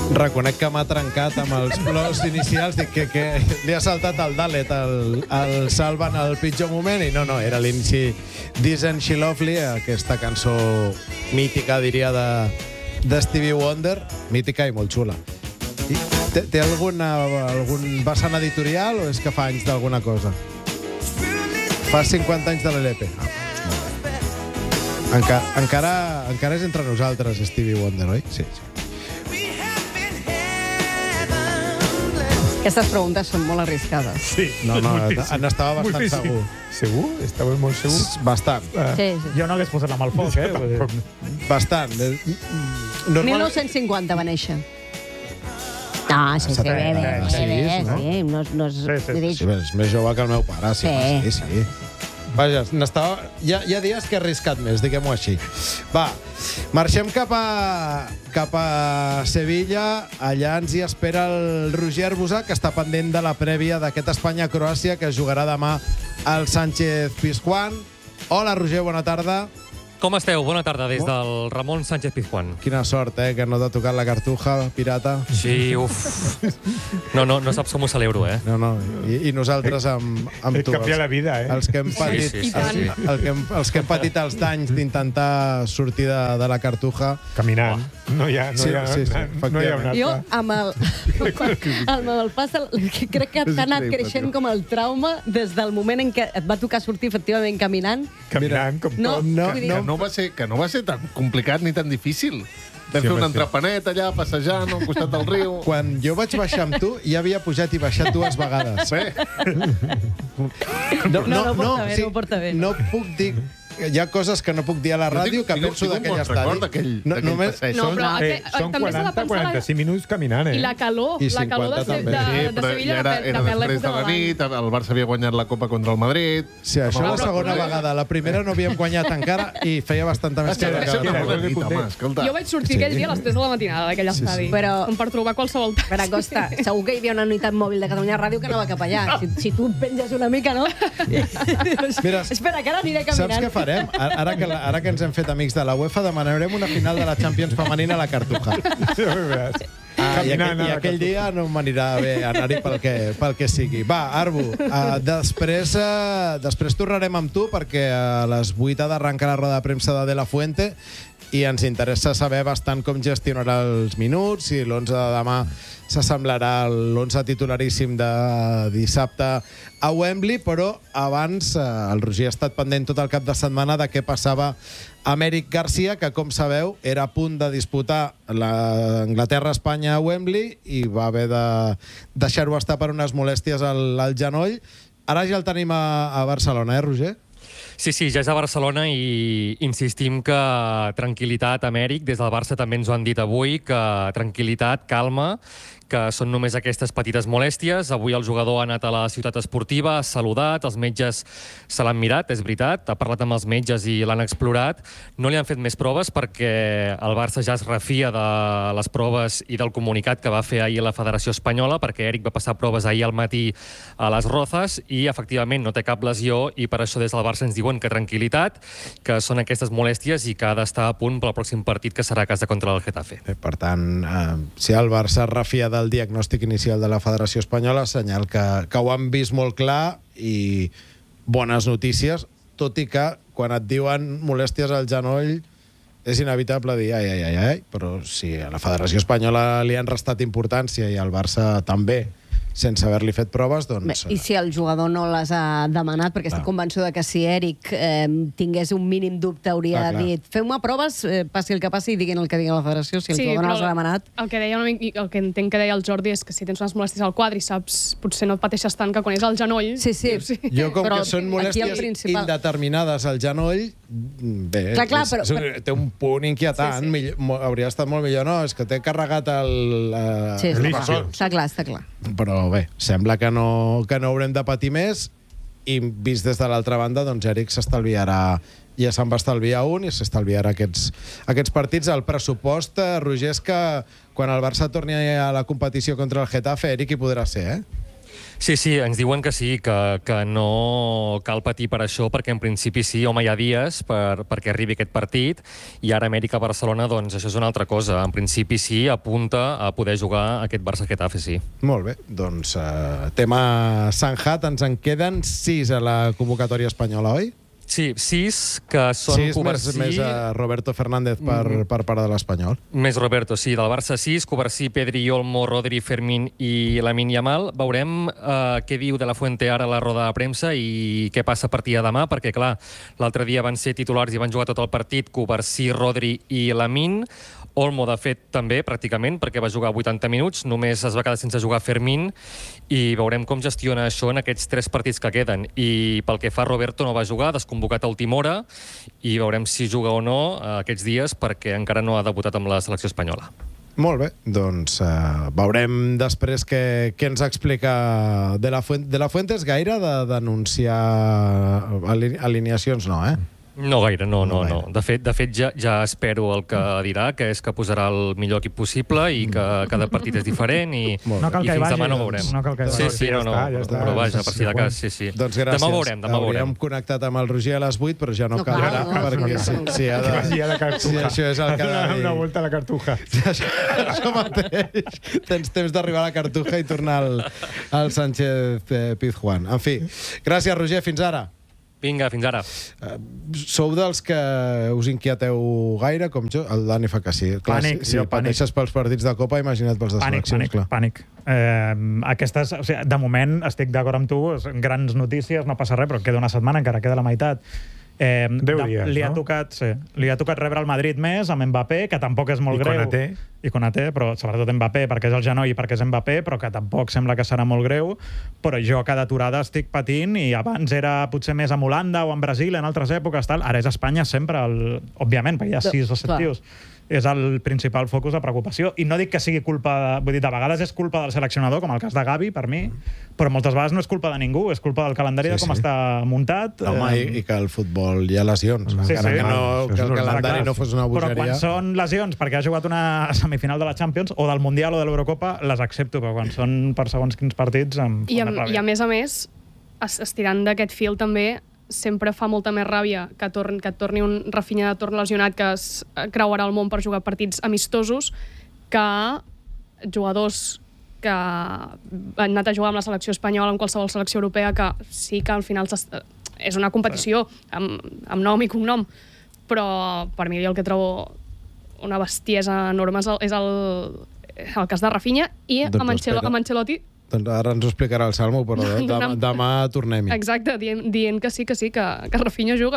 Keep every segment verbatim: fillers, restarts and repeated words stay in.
Reconec que m'ha trencat amb els plors inicials, dic que, que li ha saltat el Dalet, el, el Salva en el pitjor moment, i no, no, era l'inici d'Isn't She Lovely, aquesta cançó mítica, diria, de, de Stevie Wonder, mítica i molt xula. I té, té alguna, algun vessant editorial o és que fa anys d'alguna cosa? Fa cinquanta anys de l'L P. Ah, encara, encara, encara és entre nosaltres, Stevie Wonder, oi? Sí, sí. Aquestes preguntes són molt arriscades. Sí, No, no, n'estava bastant Moltíssim. segur. Segur? Estava molt segur? Bastant. Sí, sí. Jo no hagués posat la mà al foc, eh? Bastant. Normal... mil nou-cents cinquanta va néixer. Ah, sí, sí, bé, bé, bé, Sí, bé, no? sí, no, és- no és... Sí, sí, vull dir, Sí, bé, és més jove que el meu pare, sí. Sí. Sí, sí. Vaja, n'estava... Hi, ha, hi ha dies que he arriscat més, diguem-ho així. Va, marxem cap a, cap a Sevilla. Allà ens hi espera el Roger Arbusà, que està pendent de la prèvia d'aquest Espanya-Croàcia, que es jugarà demà al Sánchez-Pizjuán. Hola, Roger, bona tarda. Com esteu? Bona tarda des del Ramon Sánchez Pizjuán. Quina sort, eh, que no t'ha tocat la cartuja, pirata. Sí, uf. No, no, no saps com ho celebro, eh? No, no, i, i nosaltres amb, amb Et tu. canvia la vida, eh? Els que hem patit, Sí, sí, sí, els, sí. el que hem, els que hem patit els danys d'intentar sortir de, de la cartuja. Caminant. No hi ha, no Sí, hi ha, sí, sí, no hi ha efectivament. una jo, altra. amb el, amb el pas, del, crec que t'ha anat creixent com el trauma des del moment en què et va tocar sortir efectivament caminant. Caminant com No, tot. no, vull dir- no. Que no va ser, que no va ser tan complicat ni tan difícil. Vam Sí, fer un home, sí. entrepanet allà, passejant al costat del riu. Quan jo vaig baixar amb tu, ja havia pujat i baixat dues vegades. Sí. No, no porta bé, no porta bé. No puc dir... Hi ha coses que no puc dir a la ràdio tinc- que tinc- penso tinc un d'aquell bon estadi. record d'aquell- d'aquell passeig. No, però Eh, aquest- són també s'ha de quaranta pensar la- quaranta-cinc minuts caminant, eh? I la calor, I la calor de, cinquanta de, també. de, Sí, de però Sevilla ja era, de, era de, després de l'època la l'any. nit, el Barça havia guanyat la Copa contra el Madrid. Sí, això Home, la però- segona vegada. La primera no havíem guanyat encara i feia bastanta més Això calor. era que Era la una gol de nit, Condé. home, escolta. Jo vaig sortir aquell dia a les tres de la matinada d'aquell estadi. Però- Com per trobar qualsevol taxi. Per Acosta, segur que hi havia una unitat mòbil de Catalunya Ràdio que anava cap allà. Si, si tu et penges una mica, no? Mira, Espera, que ara aniré saps caminant. què farem? Ara que, ara que ens hem fet amics de la UEFA, demanarem una final de la Champions femenina a la Cartuja. Ja ho veuràs. Ah, i, Caminant aquell, a I la aquell dia no m'anirà bé anar-hi pel, que, pel que sigui. Va, Arbu, uh, després, uh, després tornarem amb tu perquè a les vuit ha d'arrencar la roda de premsa de De La Fuente i ens interessa saber bastant com gestionarà els minuts, si l'onze de demà s'assemblarà a l'onze titularíssim de dissabte a Wembley, però abans eh, el Roger ha estat pendent tot el cap de setmana de què passava amb Eric Garcia, que, com sabeu, era a punt de disputar l'Anglaterra-Espanya a Wembley i va haver de deixar-ho estar per unes molèsties al, al genoll. Ara ja el tenim a, a Barcelona, eh, Roger? Sí, sí, ja és a Barcelona i insistim que tranquil·litat, Amèric. Des del Barça també ens ho han dit avui, que tranquil·litat, calma, que són només aquestes petites molèsties. Avui el jugador ha anat a la ciutat esportiva, ha saludat, els metges se l'han mirat, és veritat, ha parlat amb els metges i l'han explorat. No li han fet més proves perquè el Barça ja es refia de les proves i del comunicat que va fer ahir la Federació Espanyola, perquè Eric va passar proves ahir al matí a les Rozas i, efectivament, no té cap lesió i per això des del Barça ens diuen que tranquil·litat, que són aquestes molèsties i que ha d'estar a punt pel pròxim partit, que serà a casa contra el Getafe. Eh, per tant, eh, si el Barça es refia del diagnòstic inicial de la Federació Espanyola, senyal que, que ho han vist molt clar i bones notícies, tot i que quan et diuen molèsties al genoll és inevitable dir ai, ai, ai, ai, però si a la Federació Espanyola li han restat importància i al Barça també, sense haver-li fet proves, Bé, doncs... I si el jugador no les ha demanat, perquè estic Clar. convençuda que si Eric eh, tingués un mínim dubte hauria Clar, clar. dit feu-me proves, eh, passi el que passi i diguin el que digui la federació, si el Sí, jugador no però les ha demanat. El que, deia una mica, el que entenc que deia el Jordi és que si tens unes molèsties al quadre i saps, potser no et pateixes tant que quan és al genoll... Sí, sí. sí. Jo, com Però que són aquí el molèsties principal- indeterminades al genoll, bé, Clar, clar, és, però- és, té un punt inquietant. Sí, sí. Millor, mo- hauria estat molt millor. No, és que t'he carregat el... Uh, Sí, està Lício. clar, està clar, està clar. Però bé, sembla que no, que no haurem de patir més i vist des de l'altra banda, doncs Eric s'estalviarà, ja se'n va estalviar un i s'estalviarà aquests, aquests partits. El pressupost, Roger, és que quan el Barça torni a la competició contra el Getafe, Eric hi podrà ser, eh? Sí, sí, ens diuen que sí, que, que no cal patir per això, perquè en principi sí, home, hi ha dies per, perquè arribi aquest partit, i ara Amèrica-Barcelona, doncs això és una altra cosa. En principi sí, apunta a poder jugar aquest Barça-Getafe, sí. Molt bé, doncs uh, tema Sanjat, ens en queden sis a la convocatòria espanyola, oi? Sí, sis, que són sis Covarsí... més, més a Roberto Fernández per, mm. per part de l'Espanyol. Més Roberto, sí. Del Barça sis, Covarsí, Pedri, Olmo, Rodri, Fermín i Lamine Yamal. Veurem eh, què diu de la Fuente ara a la roda de premsa i què passa a partir de demà, perquè, clar, l'altre dia van ser titulars i van jugar tot el partit Covarsí, Rodri i Lamine. Olmo, de fet, també, pràcticament, perquè va jugar vuitanta minuts, només es va quedar sense jugar Fermín, i veurem com gestiona això en aquests tres partits que queden. I pel que fa a Roberto, no va jugar, desconvocat a última hora, i veurem si juga o no aquests dies, perquè encara no ha debutat amb la selecció espanyola. Molt bé, doncs uh, veurem després què, què ens explica de la Fuente. De la Fuente és gaire de denunciar aline alineacions, no, eh? No gaire, no, no, No no. gaire. De fet, de fet ja, ja espero el que dirà, que és que posarà el millor equip possible i que cada partit és diferent i, No cal i que hi fins vagi, demà no ho doncs. veurem. No cal que hi sí, vagi. sí, no, no, Ja està, ja està. però vaja, per si de cas, sí, sí. Doncs gràcies. Demà veurem, demà veurem. Hauríem connectat amb el Roger a les vuit, però ja no, No cal, cal, no, no, perquè no, si, no. si, ha Que de, vagi a la cartuja. si això és el que ha de Una, dir. una volta a la cartuja. Això, això mateix. Tens temps d'arribar a la Cartuja i tornar al, al Sánchez eh, Pizjuán. En fi, gràcies, Roger, fins ara. Vinga, fins ara. Uh, sou dels que us inquieteu gaire, com jo? El Dani fa que sí. Clar, Pànic, si, si sí, el pateixes pels partits de Copa, imagina't pels de Pànic, seleccions, pànic, clar. pànic. Eh, aquestes, o sigui, de moment estic d'acord amb tu, grans notícies, no passa res, però queda una setmana, encara queda la meitat. Eh, Deu de, dies, li ha no? tocat, sí, li ha tocat rebre el Madrid més amb Mbappé, que tampoc és molt I greu. Konaté. I Konaté, però sobretot Mbappé, perquè és el genoll i perquè és Mbappé, però que tampoc sembla que serà molt greu. Però jo cada aturada estic patint, i abans era potser més amb Holanda o amb Brasil, en altres èpoques, tal. Ara és Espanya sempre, el, òbviament, perquè hi ha sis o set Clar. tios. És el principal focus de preocupació. I no dic que sigui culpa... De, vull dir, de vegades és culpa del seleccionador, com el cas de Gavi, per mi, però moltes vegades no és culpa de ningú, és culpa del calendari, Sí, de com sí. està muntat. Home, Eh, i, i que el futbol hi ha lesions. Sí, encara sí. que, no, Això és que el normal. calendari no fos una Però quan bogeria. són lesions perquè ha jugat una semifinal de la Champions o del Mundial o de l'Eurocopa, les accepto, però quan són per segons quins partits em I, fa a, més ràbia. I a més a més, es- estirant d'aquest fil també, sempre fa molta més ràbia que, torn, que et torni un Rafinha de torn lesionat que es creuarà el món per jugar partits amistosos, que jugadors que han anat a jugar amb la selecció espanyola, amb qualsevol selecció europea, que sí que al final s'es- és una competició amb, amb nom i cognom, però per mi el que trobo una bestiesa enorme és el, és el, el cas de Rafinha, i Doncs amb, Ancelo, espera. amb Ancelotti. Doncs ara ens ho explicarà el Salmo, però demà, Dona'm- demà tornem-hi. Exacte, dient, dient que sí, que sí, que, que Rafinha juga.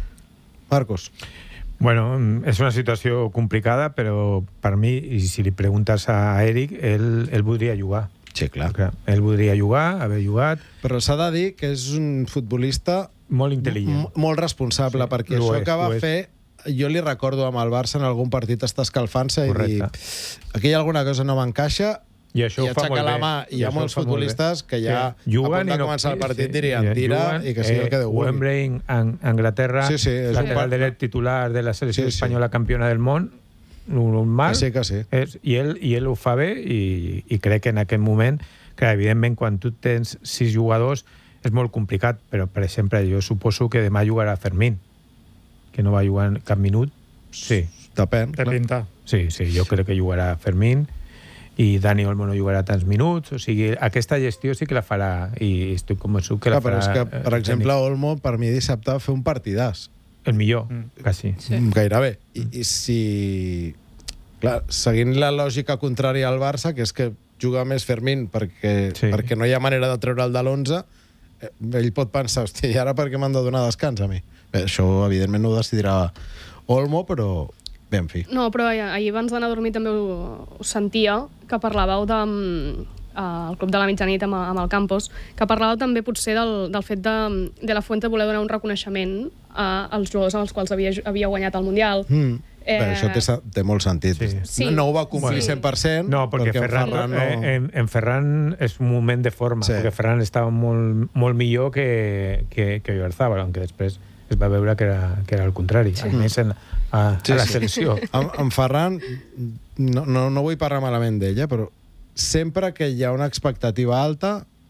Marcos. Bueno, mm, és una situació complicada, però per mi, i si li preguntes a Eric, ell, ell voldria jugar. Sí, clar. Clar, ell voldria jugar, haver jugat, Però s'ha de dir que és un futbolista molt intel·ligent. m- molt responsable, Sí, perquè ho això és, que va ho és. fer, jo li recordo amb el Barça en algun partit està escalfant-se i dir, Correcte. aquí hi ha alguna cosa no m'encaixa, I això i ho fa aixecar molt la bé. mà. Hi I ha això molts ho fa molt bé. futbolistes que ja Sí. a punt de començar el partit dirien tira i que sigui el que Déu vulgui. Wembley, en en Anglaterra, Sí, sí, és un lateral part- dret titular de la selecció Sí, sí. espanyola campiona del món, normal. Que sí, que sí. És, i, ell, I ell ho fa bé, i, i crec que en aquest moment, que evidentment quan tu tens sis jugadors és molt complicat, però per exemple jo suposo que demà jugarà Fermín, que no va jugar en cap minut. Sí, Depèn. Té clar. pinta. sí, sí, jo crec que jugarà Fermín, i Dani Olmo no jugarà tants minuts, o sigui, aquesta gestió sí que la farà, i estic convençut que Clar, la però farà. és que, per eh, exemple, Dani. Olmo, per mi dissabte va fer un partidàs. El millor, Mm. quasi. Sí. Gairebé. I, I si... Clar, seguint la lògica contrària al Barça, que és que juga més Fermín perquè, Sí. perquè no hi ha manera de treure el de l'onze, eh, ell pot pensar, hòstia, i ara per què m'han de donar descans a mi? Bé, això, evidentment, no ho decidirà Olmo, però... Bé, en fi. No, però ahir, ahir abans d'anar a dormir també ho, ho sentia, que parlàveu de, mm, eh, el Club de la Mitjanit amb, amb el Campos, que parlàveu també potser del, del fet de, de la Fuente voler donar un reconeixement a, als jugadors amb els quals havia, havia guanyat el Mundial. Mm. Eh, Bé, això té, sa- té molt sentit. Sí. Sí. No, no ho va complir Sí. cent per cent, No, perquè, perquè en Ferran, Ferran no... eh, en, en Ferran és un moment de forma, Sí. perquè Ferran estava molt, molt millor que, que, que Oyarzabal, aunque després es va veure que era, que era el contrari, sí. almenys en, a, Sí, a la sí. selecció. En, en Ferran, no, no, no vull parlar malament d'ella, però sempre que hi ha una expectativa alta,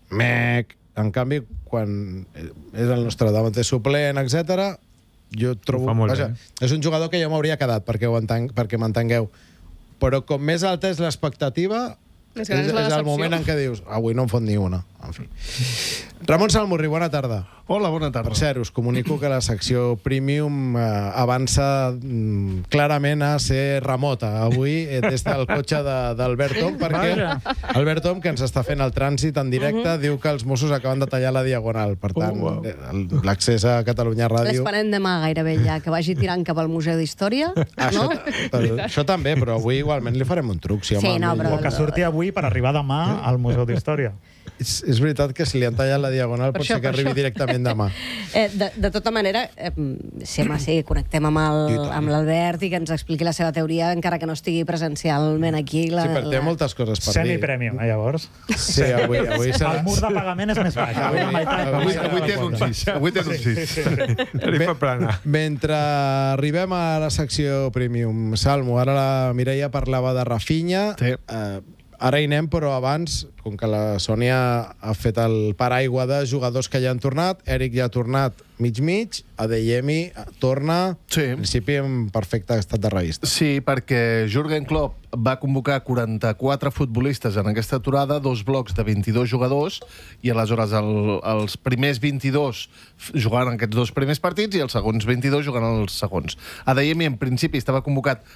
mec. En canvi, quan és el nostre davanter suplent, etcètera, jo trobo... Ho fa molt Vaja, bé. és un jugador que jo m'hauria quedat, perquè, ho entenc, perquè m'entengueu. Però com més alta és l'expectativa, Més és, gran és la és el decepció. moment en què dius avui no en fot ni una. En fi. Ramon Salmurri, bona tarda. Hola, bona tarda. Per cert, us comunico que la secció Premium eh, avança mm, clarament a ser remota avui eh, des del cotxe de- d'Albert Tom, perquè Albert Tom, que ens està fent el trànsit en directe, diu que els Mossos acaben de tallar la diagonal. Per tant, Oh, wow. eh, el- l'accés a Catalunya Ràdio... L'esperem demà gairebé ja, que vagi tirant cap al Museu d'Història, Això, no? però, això també, però avui igualment li farem un truc. Si, home, Sí, no, mi- però- O que surti avui per arribar demà al Museu d'Història. És, és veritat que si li han tallat la diagonal Per pot això, ser que per arribi això. directament demà. Eh, de, de tota manera, eh, sí, home, sí, connectem amb el- I tant. amb l'Albert i que ens expliqui la seva teoria, encara que no estigui presencialment aquí. La, Sí, perquè té la... moltes coses per dir. Semi-premium, eh, llavors. Sí, avui, avui serà... El mur de pagament és més baix. Avui la meitat. Avui- Avui, serà avui la té un quota. sis. Avui té un sis. Tarifa plana. Mentre arribem a la secció Premium, Salmo, ara la Mireia parlava de Rafinha. Sí. Eh, ara hi anem, però abans, com que la Sònia ha fet el paraigua de jugadors que ja han tornat, Eric ja ha tornat mig-mig, Adeyemi torna, Sí. en principi en perfecte estat de revista. Sí, perquè Jürgen Klopp va convocar quaranta-quatre futbolistes en aquesta aturada, dos blocs de vint-i-dos jugadors, i aleshores el, els primers vint-i-dos jugant aquests dos primers partits i els segons vint-i-dos jugant els segons. Adeyemi, en principi, estava convocat